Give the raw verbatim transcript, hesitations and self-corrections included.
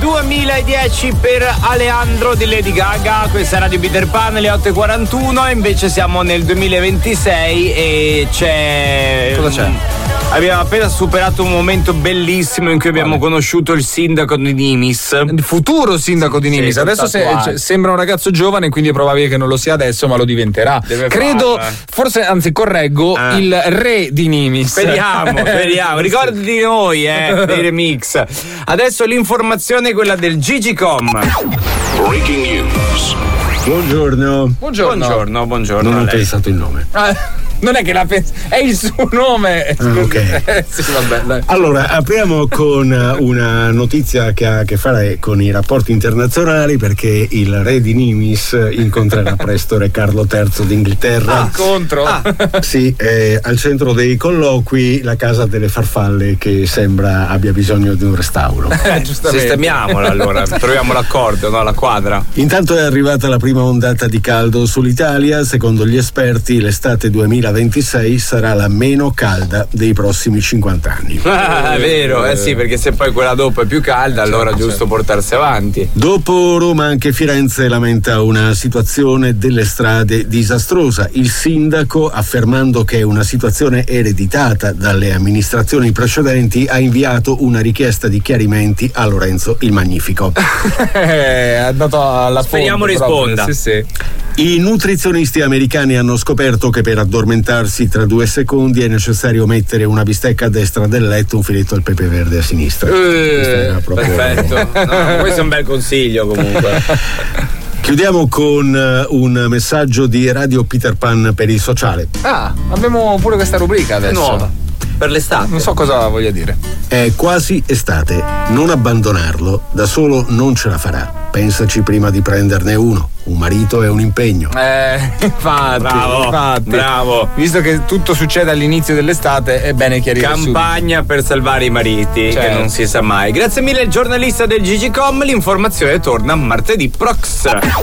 duemiladieci per Alejandro di Lady Gaga. Questa è Radio Peter Pan, le otto e quarantuno. Invece siamo nel duemilaventisei e c'è. Cosa c'è? Abbiamo appena superato un momento bellissimo in cui abbiamo vale. conosciuto il sindaco di Nimis. Il futuro sindaco sì, di Nimis. Sì, adesso se, cioè, sembra un ragazzo giovane, quindi è probabile che non lo sia adesso, ma lo diventerà. Deve Credo, farla. forse, anzi correggo, eh. il re di Nimis. Speriamo, speriamo. Ricordati di noi, eh, dei remix. Adesso l'informazione è quella del Gigicom. Breaking news. Buongiorno. Buongiorno. Buongiorno, buongiorno. Non ho pensato il nome. Ah. Non è che la pensa, è il suo nome. Ah, ok. sì, vabbè, dai. Allora, apriamo con una notizia che ha a che fare con i rapporti internazionali, perché il re di Nimis incontrerà presto re Carlo terzo d'Inghilterra. Ah, incontro? Ah. Sì, è al centro dei colloqui la casa delle farfalle, che sembra abbia bisogno di un restauro. Eh, sistemiamolo allora, troviamo l'accordo, no? La quadra. Intanto è arrivata la prima ondata di caldo sull'Italia. Secondo gli esperti l'estate duemilaventisei sarà la meno calda dei prossimi cinquanta anni. Ah, è vero, eh sì, perché se poi quella dopo è più calda, allora è giusto portarsi avanti. Dopo Roma anche Firenze lamenta una situazione delle strade disastrosa. Il sindaco, affermando che è una situazione ereditata dalle amministrazioni precedenti, ha inviato una richiesta di chiarimenti a Lorenzo il Magnifico. è andato alla fonte. Speriamo risponda. Sì, sì. I nutrizionisti americani hanno scoperto che per addormentarsi tra due secondi è necessario mettere una bistecca a destra del letto, un filetto al pepe verde a sinistra. Eh, proprio... Perfetto. No, questo è un bel consiglio comunque. Chiudiamo con un messaggio di Radio Peter Pan per il sociale. Ah, abbiamo pure questa rubrica adesso. È nuova. Per l'estate. Non so cosa voglia dire. È quasi estate. Non abbandonarlo. Da solo non ce la farà. Pensaci prima di prenderne uno. Un marito è un impegno. Eh, infatti, bravo, infatti. bravo. Visto che tutto succede all'inizio dell'estate, è bene chiarire Campagna subito. Per salvare i mariti, certo. Che non si sa mai. Grazie mille al giornalista del Gigicom. L'informazione torna martedì prox.